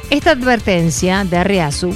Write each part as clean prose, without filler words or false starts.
esta advertencia de Arriazu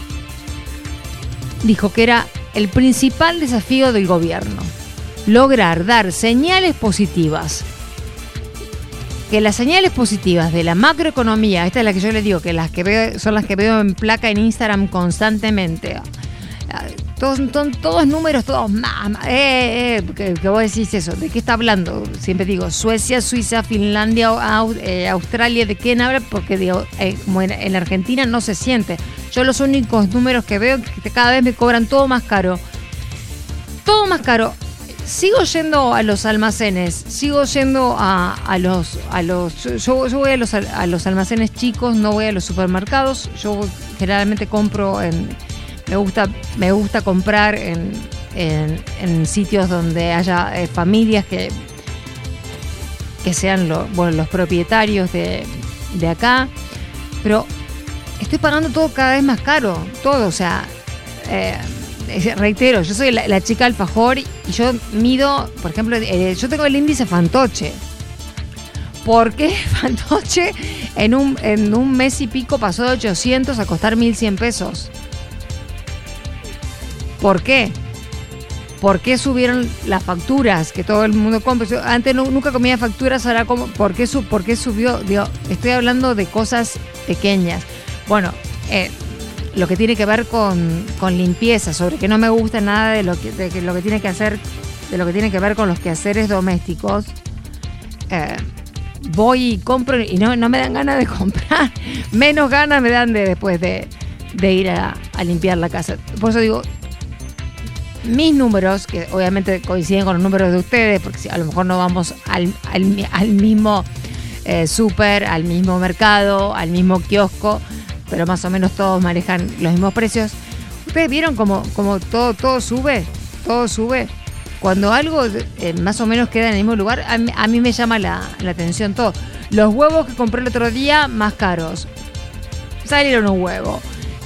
dijo que era el principal desafío del gobierno, lograr dar señales positivas. Que las señales positivas de la macroeconomía, esta es la que yo les digo, que las que veo son las que veo en placa en Instagram constantemente. Todos números, todos más. Que vos decís eso, ¿de qué está hablando? Siempre digo, Suecia, Suiza, Finlandia, Australia, ¿de quién habla? Porque digo, como en Argentina no se siente. Yo los únicos números que veo es que cada vez me cobran todo más caro. Todo más caro. Sigo yendo a los almacenes, sigo yendo yo voy a los almacenes chicos, no voy a los supermercados. Yo generalmente compro me gusta comprar en sitios donde haya familias que sean los propietarios de acá. Pero estoy pagando todo cada vez más caro, todo, o sea, reitero, yo soy la chica alfajor y yo mido, por ejemplo, yo tengo el índice Fantoche. ¿Por qué Fantoche en un mes y pico pasó de 800 a costar 1.100 pesos? ¿Por qué? ¿Por qué subieron las facturas que todo el mundo compra? Yo antes nunca comía facturas, ahora como. ¿Por qué subió? Digo, estoy hablando de cosas pequeñas. Bueno, lo que tiene que ver con limpieza, sobre que no me gusta nada de lo que tiene que hacer, de lo que tiene que ver con los quehaceres domésticos. Voy y compro y no me dan ganas de comprar. Menos ganas me dan después de ir a limpiar la casa. Por eso digo, mis números, que obviamente coinciden con los números de ustedes, porque a lo mejor no vamos al mismo súper, al mismo mercado, al mismo kiosco, pero más o menos todos manejan los mismos precios. ¿Ustedes vieron cómo todo sube? Todo sube. Cuando algo más o menos queda en el mismo lugar, a mí me llama la atención todo. Los huevos que compré el otro día, más caros. Salieron un huevo.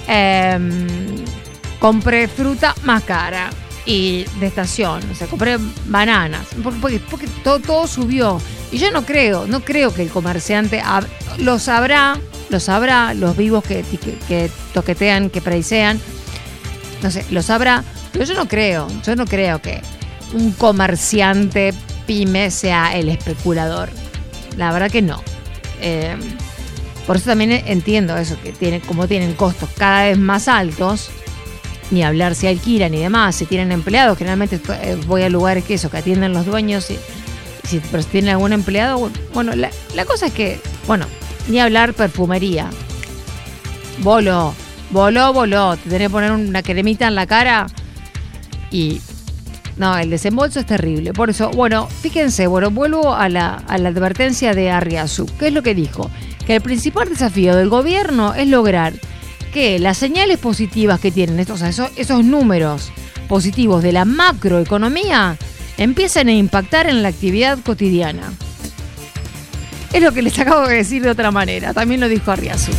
Compré fruta más cara y de estación. O sea, compré bananas. Porque todo subió. Y yo no creo que el comerciante lo sabrá, los vivos que toquetean, que praisean. No sé, lo sabrá. Pero yo no creo que un comerciante pyme sea el especulador. La verdad que no. Por eso también entiendo eso, que como tienen costos cada vez más altos, ni hablar si alquilan y demás, si tienen empleados, generalmente voy a lugares que atienden los dueños, pero si tienen algún empleado, bueno, la cosa es que, bueno, ni hablar perfumería. Voló, te tenés que poner una cremita en la cara y no, el desembolso es terrible. Por eso, bueno, fíjense, vuelvo a la advertencia de Arriazu. ¿Qué es lo que dijo? Que el principal desafío del gobierno es lograr que las señales positivas que tienen esos números positivos de la macroeconomía empiecen a impactar en la actividad cotidiana. Es lo que les acabo de decir de otra manera, también lo dijo Arriazu.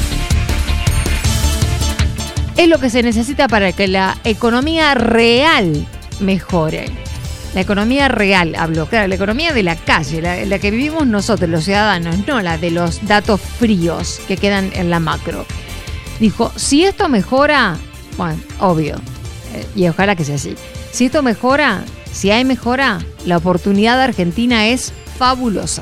Es lo que se necesita para que la economía real mejore. La economía real, hablo, claro, la economía de la calle, la que vivimos nosotros, los ciudadanos, no la de los datos fríos que quedan en la macro. Dijo, si esto mejora, bueno, obvio, y ojalá que sea así, si esto mejora, si hay mejora, la oportunidad de Argentina es fabulosa.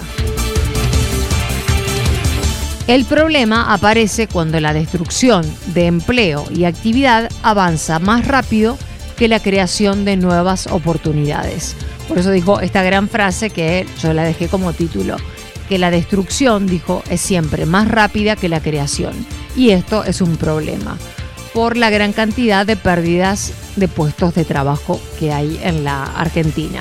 El problema aparece cuando la destrucción de empleo y actividad avanza más rápido que la creación de nuevas oportunidades. Por eso dijo esta gran frase que yo la dejé como título, que la destrucción, dijo, es siempre más rápida que la creación. Y esto es un problema por la gran cantidad de pérdidas de puestos de trabajo que hay en la Argentina.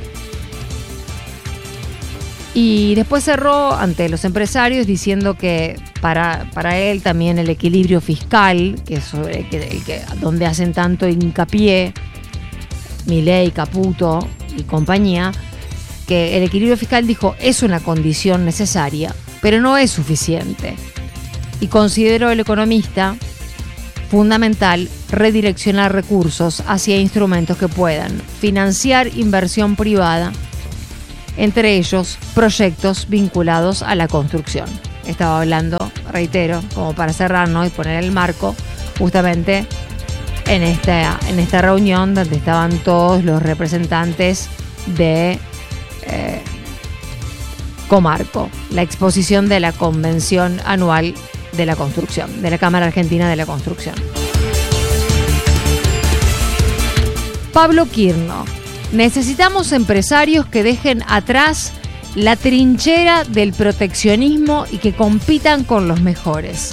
Y después cerró ante los empresarios diciendo que para él también el equilibrio fiscal, que es donde hacen tanto hincapié Milei, Caputo y compañía, que el equilibrio fiscal, dijo, es una condición necesaria, pero no es suficiente. Y consideró el economista fundamental redireccionar recursos hacia instrumentos que puedan financiar inversión privada, entre ellos proyectos vinculados a la construcción. estaba hablando, reitero, como para cerrarnos y poner el marco, justamente en esta reunión donde estaban todos los representantes de Comarco, la exposición de la Convención Anual de la Construcción, de la Cámara Argentina de la Construcción. Pablo Quirno: necesitamos empresarios que dejen atrás la trinchera del proteccionismo y que compitan con los mejores.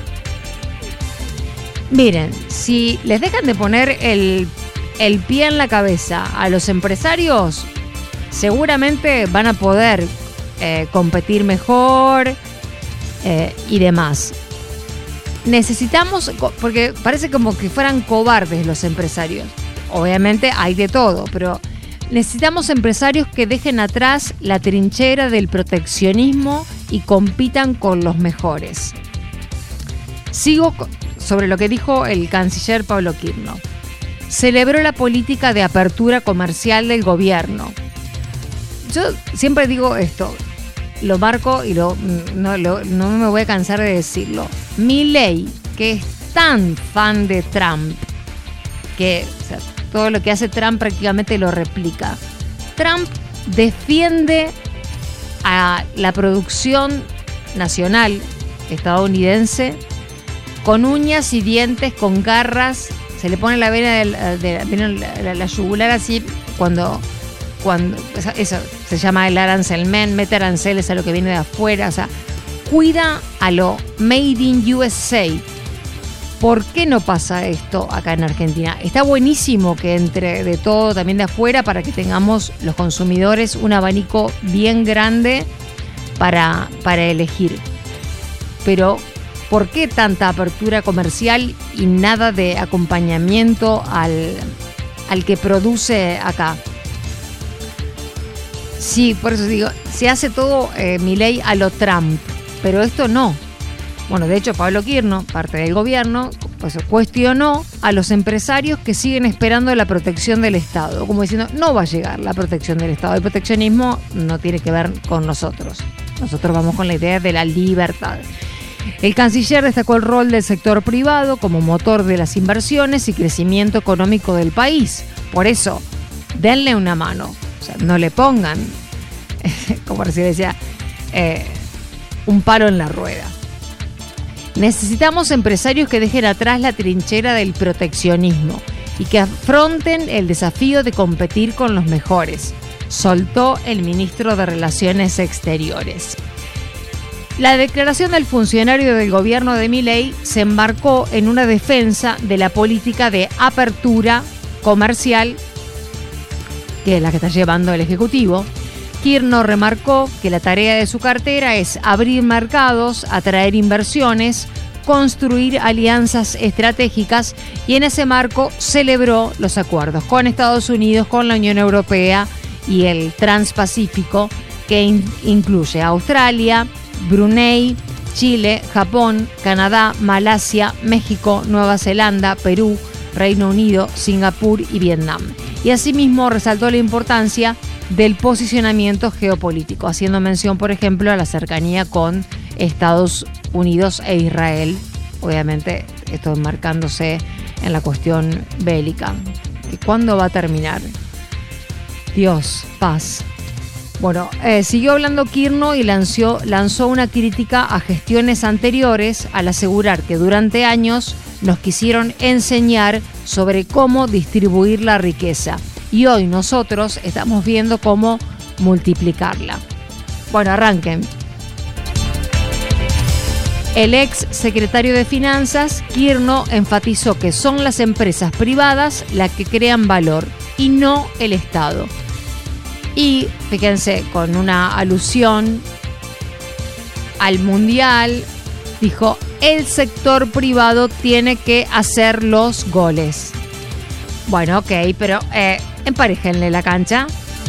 Miren, si les dejan de poner el pie en la cabeza a los empresarios, seguramente van a poder competir mejor y demás. Necesitamos, porque parece como que fueran cobardes los empresarios. Obviamente hay de todo, pero necesitamos empresarios que dejen atrás la trinchera del proteccionismo y compitan con los mejores. Sigo sobre lo que dijo el canciller Pablo Quirno. Celebró la política de apertura comercial del gobierno. Yo siempre digo esto, lo marco y no me voy a cansar de decirlo. Milei, que es tan fan de Trump, que todo lo que hace Trump prácticamente lo replica. Trump defiende a la producción nacional estadounidense con uñas y dientes, con garras. Se le pone la vena de la yugular así cuando eso se llama el arancelmen, mete aranceles a lo que viene de afuera, o sea, cuida a lo made in USA. ¿Por qué no pasa esto acá en Argentina? Está buenísimo que entre de todo, también de afuera, para que tengamos los consumidores un abanico bien grande para elegir. Pero ¿por qué tanta apertura comercial y nada de acompañamiento al que produce acá? Sí, por eso digo, se hace todo Milei a lo Trump, pero esto no. Bueno, de hecho, Pablo Quirno, parte del gobierno, pues cuestionó a los empresarios que siguen esperando la protección del Estado, como diciendo, no va a llegar la protección del Estado. El proteccionismo no tiene que ver con nosotros. Nosotros vamos con la idea de la libertad. El canciller destacó el rol del sector privado como motor de las inversiones y crecimiento económico del país. Por eso, denle una mano. O sea, no le pongan, como recién decía, un palo en la rueda. Necesitamos empresarios que dejen atrás la trinchera del proteccionismo y que afronten el desafío de competir con los mejores, soltó el ministro de Relaciones Exteriores. La declaración del funcionario del gobierno de Milei se embarcó en una defensa de la política de apertura comercial, que es la que está llevando el Ejecutivo. Quirno remarcó que la tarea de su cartera es abrir mercados, atraer inversiones, construir alianzas estratégicas y en ese marco celebró los acuerdos con Estados Unidos, con la Unión Europea y el Transpacífico, que incluye Australia, Brunei, Chile, Japón, Canadá, Malasia, México, Nueva Zelanda, Perú, Reino Unido, Singapur y Vietnam. Y asimismo resaltó la importancia del posicionamiento geopolítico, haciendo mención, por ejemplo, a la cercanía con Estados Unidos e Israel, obviamente esto enmarcándose en la cuestión bélica. ¿Cuándo va a terminar? Dios, paz. Bueno, siguió hablando Quirno y lanzó una crítica a gestiones anteriores al asegurar que durante años nos quisieron enseñar sobre cómo distribuir la riqueza. Y hoy nosotros estamos viendo cómo multiplicarla. Bueno, arranquen. El ex secretario de Finanzas, Quirno, enfatizó que son las empresas privadas las que crean valor y no el Estado. Y fíjense, con una alusión al Mundial, dijo, el sector privado tiene que hacer los goles. Bueno, ok, pero emparéjenle la cancha.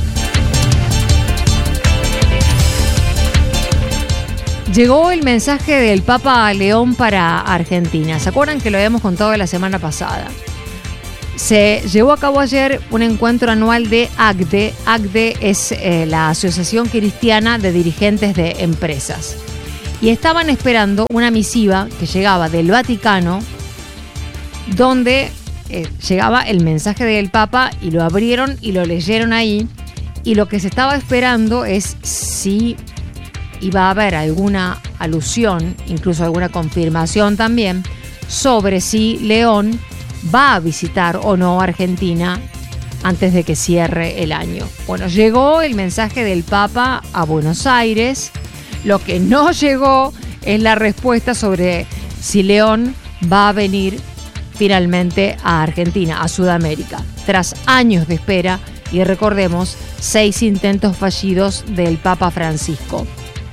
Llegó el mensaje del Papa León para Argentina. ¿Se acuerdan que lo habíamos contado la semana pasada? Se llevó a cabo ayer un encuentro anual de ACDE. ACDE es la Asociación Cristiana de Dirigentes de Empresas. y estaban esperando una misiva que llegaba del Vaticano, donde llegaba el mensaje del Papa, y lo abrieron y lo leyeron ahí, y lo que se estaba esperando es si iba a haber alguna alusión, incluso alguna confirmación también, sobre si León va a visitar o no Argentina antes de que cierre el año. Bueno, llegó el mensaje del Papa a Buenos Aires. Lo que no llegó es la respuesta sobre si León va a venir finalmente a Argentina, a Sudamérica, tras años de espera y, recordemos, 6 intentos fallidos del Papa Francisco.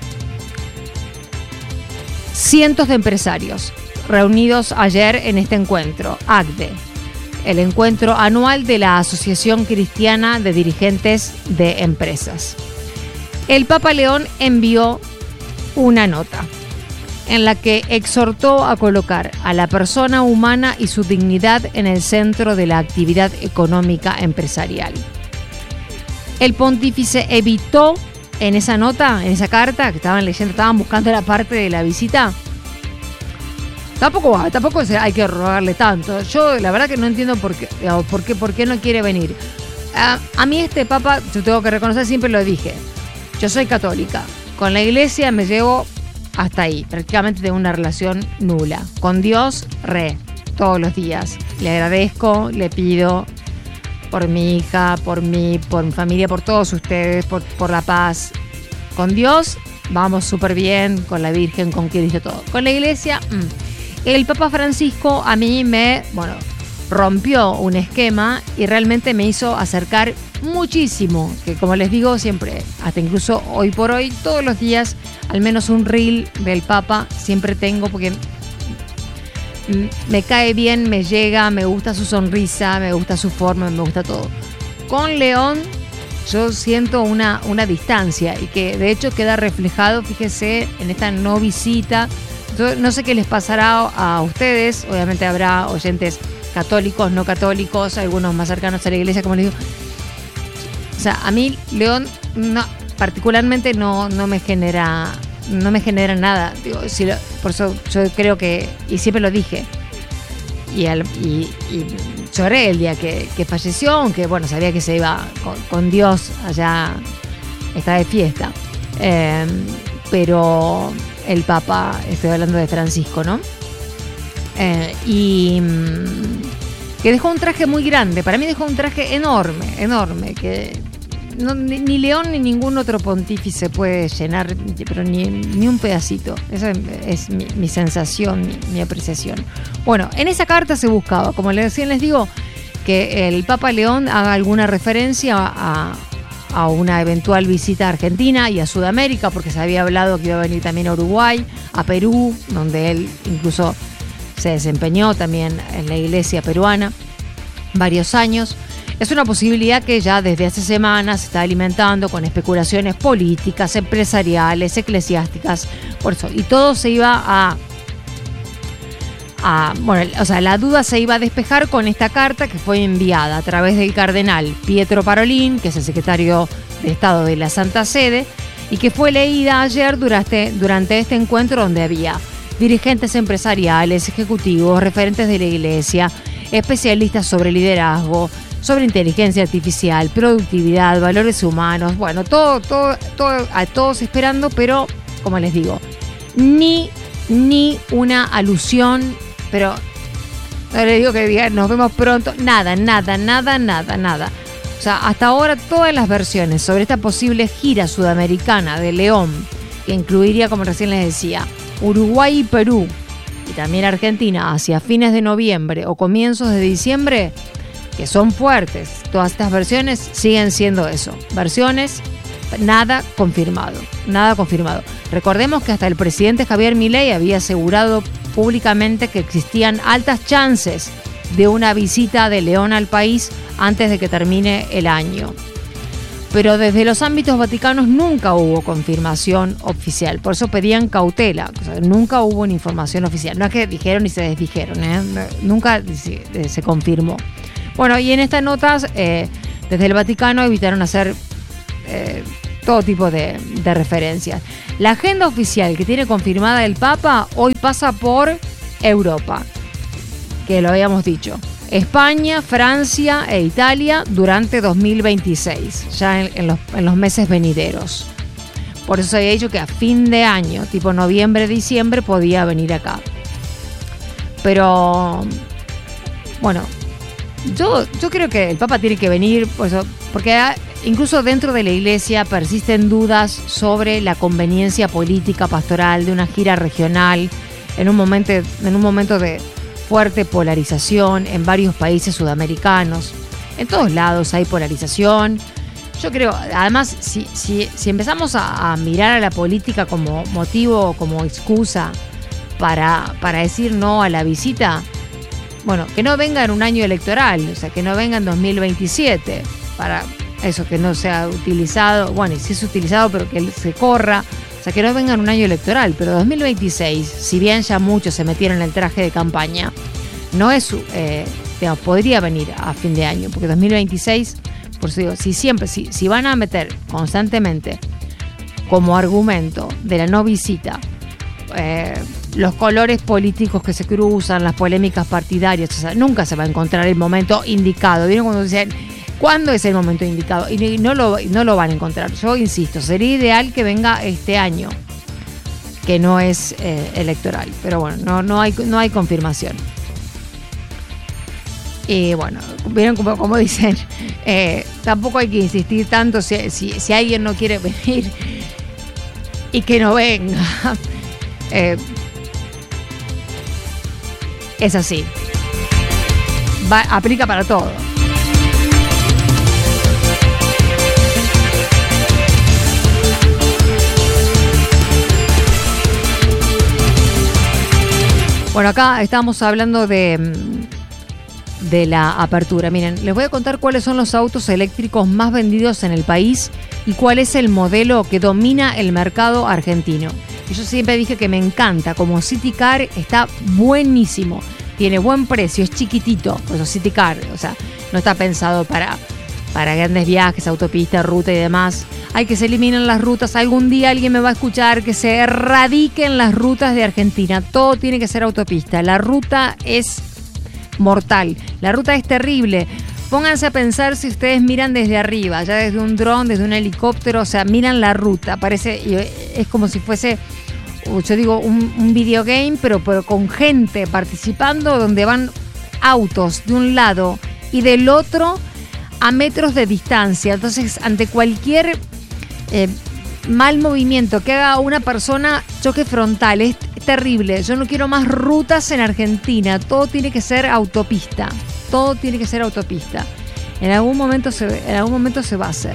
Cientos de empresarios reunidos ayer en este encuentro, ACDE, el encuentro anual de la Asociación Cristiana de Dirigentes de Empresas. El Papa León envió una nota en la que exhortó a colocar a la persona humana y su dignidad en el centro de la actividad económica empresarial. El pontífice evitó en esa nota, en esa carta que estaban leyendo, estaban buscando la parte de la visita. Tampoco hay que rogarle tanto. Yo la verdad que no entiendo por qué no quiere venir. A mí este Papa, yo tengo que reconocer, siempre lo dije, yo soy católica. Con la iglesia me llevo hasta ahí. Prácticamente tengo una relación nula. Con Dios, todos los días. Le agradezco, le pido por mi hija, por mí, por mi familia, por todos ustedes, por la paz. Con Dios vamos súper bien, con la Virgen, con Cristo, todo. Con la iglesia, El Papa Francisco a mí rompió un esquema y realmente me hizo acercar muchísimo, que como les digo siempre, hasta incluso hoy por hoy, todos los días, al menos un reel del Papa siempre tengo, porque me cae bien, me llega, me gusta su sonrisa, me gusta su forma, me gusta todo. Con León yo siento una distancia, y que de hecho queda reflejado, fíjese, en esta no visita. Yo no sé qué les pasará a ustedes, obviamente habrá oyentes católicos, no católicos, algunos más cercanos a la iglesia, como les digo. O sea, a mí León particularmente no me genera nada. Digo, por eso yo creo que, y siempre lo dije, y lloré el día que falleció, aunque sabía que se iba con Dios allá, está de fiesta. Pero el Papa, estoy hablando de Francisco, ¿no? Que dejó un traje muy grande. Para mí dejó un traje enorme, que ni León ni ningún otro pontífice puede llenar, pero ni un pedacito. Esa es mi sensación, mi apreciación. Bueno, en esa carta se buscaba, como les digo, que el Papa León haga alguna referencia a una eventual visita a Argentina y a Sudamérica, porque se había hablado que iba a venir también a Uruguay, a Perú, donde él incluso se desempeñó también en la iglesia peruana varios años. Es una posibilidad que ya desde hace semanas se está alimentando con especulaciones políticas, empresariales, eclesiásticas, por eso. Y todo se iba la duda se iba a despejar con esta carta que fue enviada a través del cardenal Pietro Parolin, que es el secretario de Estado de la Santa Sede, y que fue leída ayer durante este encuentro, donde había dirigentes empresariales, ejecutivos, referentes de la iglesia, especialistas sobre liderazgo, sobre inteligencia artificial, productividad, valores humanos, todo a todos esperando, pero como les digo, ni una alusión, pero no les digo que digan nos vemos pronto, nada. O sea, hasta ahora todas las versiones sobre esta posible gira sudamericana de León, que incluiría, como recién les decía, Uruguay y Perú, y también Argentina hacia fines de noviembre o comienzos de diciembre, que son fuertes. Todas estas versiones siguen siendo eso, versiones, nada confirmado. Recordemos que hasta el presidente Javier Milei había asegurado públicamente que existían altas chances de una visita de León al país antes de que termine el año. Pero desde los ámbitos vaticanos nunca hubo confirmación oficial, por eso pedían cautela. O sea, nunca hubo una información oficial, no es que dijeron y se desdijeron, nunca se confirmó. Bueno, y en estas notas, desde el Vaticano evitaron hacer todo tipo de referencias. La agenda oficial que tiene confirmada el Papa hoy pasa por Europa, que lo habíamos dicho. España, Francia e Italia durante 2026, ya en los meses venideros. Por eso se había dicho que a fin de año, tipo noviembre, diciembre, podía venir acá. Pero, bueno, yo creo que el Papa tiene que venir, porque incluso dentro de la Iglesia persisten dudas sobre la conveniencia política pastoral de una gira regional en un momento de fuerte polarización en varios países sudamericanos. En todos lados hay polarización. Yo creo, además, si empezamos a mirar a la política como motivo, como excusa para decir no a la visita, bueno, que no venga en un año electoral, o sea, que no venga en 2027, para eso, que no sea utilizado, bueno, y si es utilizado, pero que se corra, o sea, que no venga en un año electoral, pero 2026, si bien ya muchos se metieron en el traje de campaña, no es, podría venir a fin de año, porque 2026, por eso digo, si van a meter constantemente como argumento de la no visita los colores políticos que se cruzan, las polémicas partidarias, o sea, nunca se va a encontrar el momento indicado. ¿Vieron cuando dicen cuándo es el momento indicado? Y no lo van a encontrar. Yo insisto, sería ideal que venga este año, que no es electoral, pero bueno, no hay confirmación. Y bueno, vieron como dicen, tampoco hay que insistir tanto si alguien no quiere venir y que no venga. Es así. Aplica para todo. Bueno, acá estamos hablando de la apertura. Miren, les voy a contar cuáles son los autos eléctricos más vendidos en el país y cuál es el modelo que domina el mercado argentino. Y yo siempre dije que me encanta, como City Car está buenísimo, tiene buen precio, es chiquitito, pues City Car, o sea, no está pensado para grandes viajes, autopista, ruta y demás. Hay que se eliminen las rutas. Algún día alguien me va a escuchar que se erradiquen las rutas de Argentina. Todo tiene que ser autopista. La ruta es mortal, la ruta es terrible. Pónganse a pensar si ustedes miran desde arriba, ya desde un dron, desde un helicóptero, o sea, miran la ruta, es como si fuese, yo digo, un videogame, pero con gente participando, donde van autos de un lado y del otro a metros de distancia. Entonces, ante cualquier mal movimiento que haga una persona, choque frontal, es terrible. Yo no quiero más rutas en Argentina, todo tiene que ser autopista. Todo tiene que ser autopista. En algún momento se va a hacer.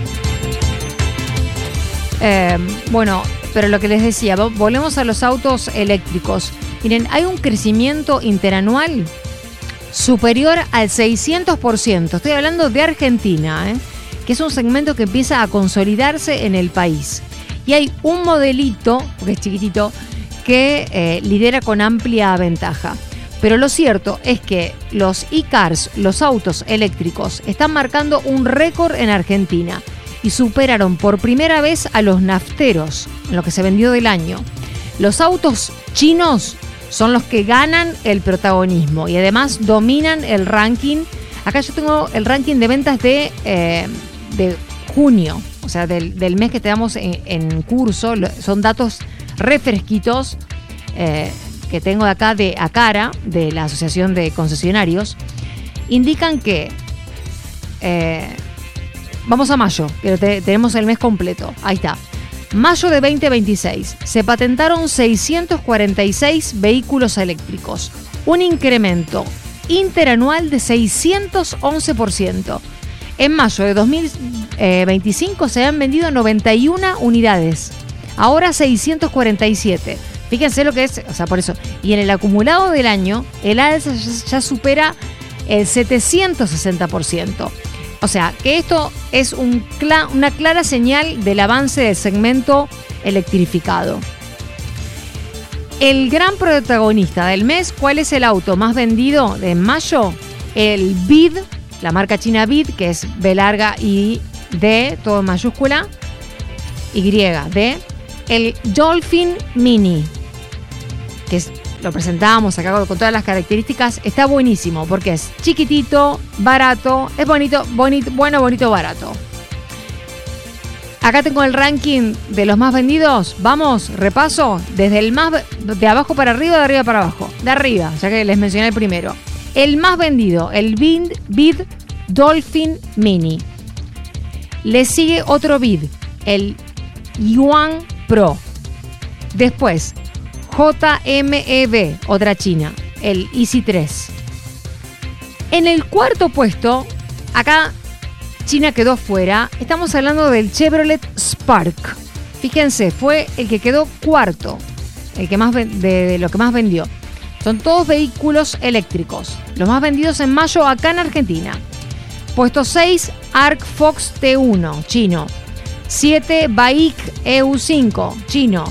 Bueno, pero lo que les decía, volvemos a los autos eléctricos. Miren, hay un crecimiento interanual superior al 600%. Estoy hablando de Argentina, que es un segmento que empieza a consolidarse en el país. Y hay un modelito, porque es chiquitito, que lidera con amplia ventaja. Pero lo cierto es que los e-cars, los autos eléctricos, están marcando un récord en Argentina y superaron por primera vez a los nafteros en lo que se vendió del año. Los autos chinos son los que ganan el protagonismo y además dominan el ranking. Acá yo tengo el ranking de ventas de junio, o sea, del mes que tenemos en curso. Son datos refresquitos que tengo de acá de ACARA, de la Asociación de Concesionarios. Indican que vamos a mayo, pero tenemos el mes completo. Ahí está. Mayo de 2026 se patentaron 646 vehículos eléctricos, un incremento interanual de 611%. En mayo de 2025 se han vendido 91 unidades, ahora 647. Fíjense lo que es, o sea, por eso. Y en el acumulado del año, el alza ya supera el 760%. O sea, que esto es una clara señal del avance del segmento electrificado. El gran protagonista del mes, ¿cuál es el auto más vendido de mayo? El BYD, la marca china BYD, que es B larga y D, todo en mayúscula. de el Dolphin Mini, que lo presentábamos acá con todas las características. Está buenísimo porque es chiquitito, barato, es bonito, barato. Acá tengo el ranking de los más vendidos. Vamos, repaso, desde el más de abajo para arriba, de arriba para abajo. De arriba, ya que les mencioné el primero. El más vendido, el BID Dolphin Mini. Le sigue otro BID, el Yuan Pro. Después, JMEB, otra china, el Easy 3. En el cuarto puesto, acá China quedó fuera. Estamos hablando del Chevrolet Spark. Fíjense, fue el que quedó cuarto, el que más de lo que más vendió. Son todos vehículos eléctricos. Los más vendidos en mayo acá en Argentina. Puesto 6, Arc Fox T1, chino. 7, Baik EU5, chino.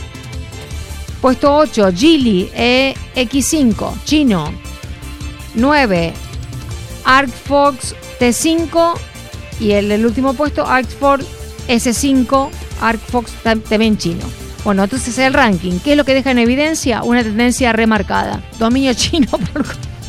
Puesto 8, Geely EX5, chino. 9, Arc Fox T5 y el último puesto, Arc Fox S5, Arc Fox también chino. Bueno, entonces es el ranking. ¿Qué es lo que deja en evidencia? Una tendencia remarcada. Dominio chino por...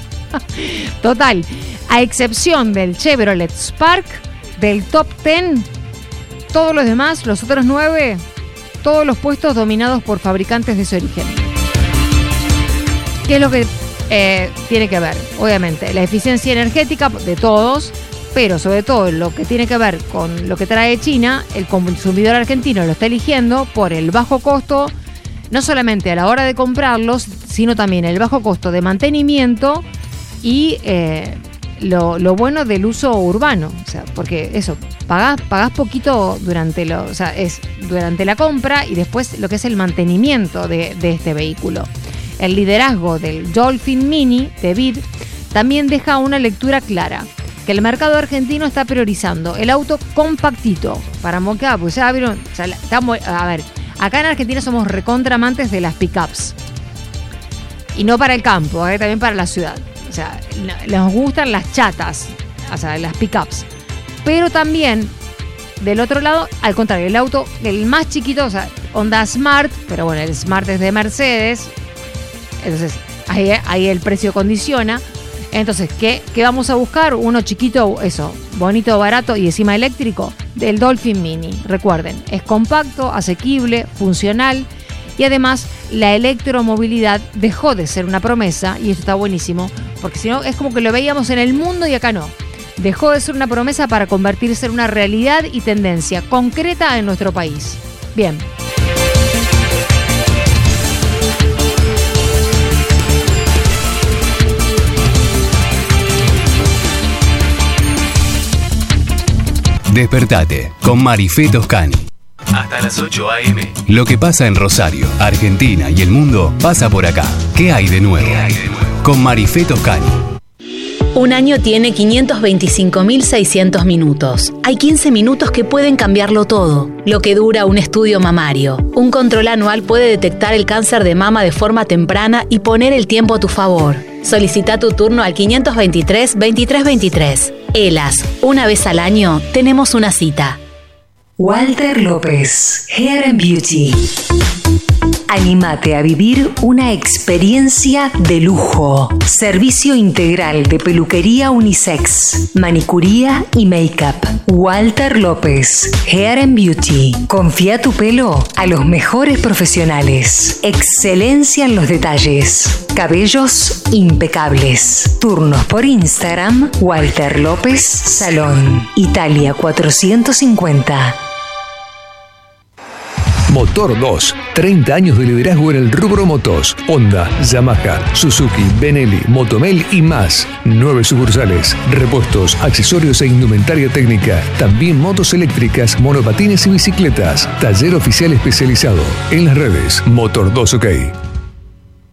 Total. A excepción del Chevrolet Spark, del top 10, todos los demás, los otros 9, todos los puestos dominados por fabricantes de ese origen. ¿Qué es lo que tiene que ver? Obviamente, la eficiencia energética de todos, pero sobre todo lo que tiene que ver con lo que trae China, el consumidor argentino lo está eligiendo por el bajo costo, no solamente a la hora de comprarlos, sino también el bajo costo de mantenimiento y lo bueno del uso urbano. O sea, porque eso, pagás poquito durante la compra y después lo que es el mantenimiento de este vehículo. El liderazgo del Dolphin Mini de BID también deja una lectura clara, que el mercado argentino está priorizando el auto compactito para mockup. Pues ya vieron, a ver, acá en Argentina somos recontramantes de las pickups. Y no para el campo, también para la ciudad. O sea, nos gustan las chatas, o sea, las pickups. Pero también, del otro lado, al contrario, el auto, el más chiquito, o sea, Honda Smart, pero bueno, el Smart es de Mercedes. Entonces, ahí el precio condiciona. Entonces, ¿qué vamos a buscar? Uno chiquito, eso, bonito, barato y encima eléctrico, del Dolphin Mini. Recuerden, es compacto, asequible, funcional y además la electromovilidad dejó de ser una promesa, y esto está buenísimo, porque si no es como que lo veíamos en el mundo y acá no. Dejó de ser una promesa para convertirse en una realidad y tendencia concreta en nuestro país. Bien. Despertate con Marifé Toscani. Hasta las 8 a.m. Lo que pasa en Rosario, Argentina y el mundo pasa por acá. ¿Qué hay de nuevo? Con Marifé Toscani. Un año tiene 525.600 minutos. Hay 15 minutos que pueden cambiarlo todo. Lo que dura un estudio mamario. Un control anual puede detectar el cáncer de mama de forma temprana y poner el tiempo a tu favor. Solicita tu turno al 523-2323. ELAS, una vez al año tenemos una cita. Walter López, Hair and Beauty. Anímate a vivir una experiencia de lujo. Servicio integral de peluquería unisex, manicuría y make-up. Walter López, Hair and Beauty. Confía tu pelo a los mejores profesionales. Excelencia en los detalles. Cabellos impecables. Turnos por Instagram, Walter López Salón. Italia 450. Motor 2, 30 años de liderazgo en el rubro motos. Honda, Yamaha, Suzuki, Benelli, Motomel y más. 9 sucursales, repuestos, accesorios e indumentaria técnica. También motos eléctricas, monopatines y bicicletas. Taller oficial especializado. En las redes, Motor 2 OK.